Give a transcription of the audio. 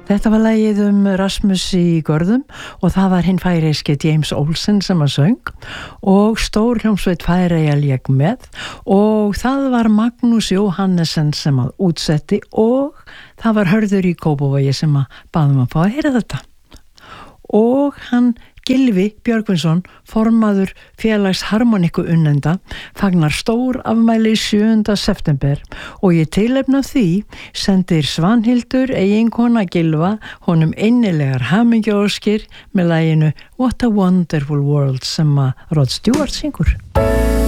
Þetta var lagið Rasmus í Görðum og það var hinn færeyski James Olsen sem að söng og stór hljómsveit Færeyja lék með og það var Magnús Jóhannesson sem að útsetti og það var Hörður í Kópavogi sem að baðum að fá að heyra þetta. Og hann Gylfi Björgvinsson, formaður félags harmoniku unnenda, fagnar stór afmæli 7. september og í tilefni af því sendir Svanhildur, eiginkona Gylfa, honum innilegar hamingjuóskir með laginu What a Wonderful World sem að Rod Stewart syngur.